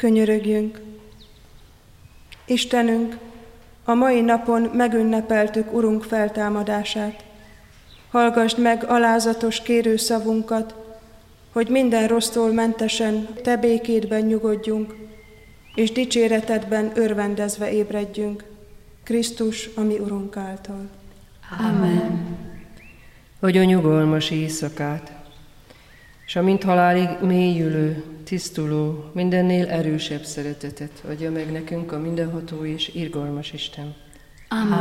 Könyörögjünk. Istenünk, a mai napon megünnepeltük Urunk feltámadását. Hallgasd meg alázatos kérőszavunkat, hogy minden rossztól mentesen Te békédben nyugodjunk, és dicséretedben örvendezve ébredjünk. Krisztus, a mi Urunk által. Amen. Adjon nyugalmas éjszakát, és amint halálig mélyülő, tisztuló, mindennél erősebb szeretetet adja meg nekünk a mindenható és irgalmas Isten. Amen.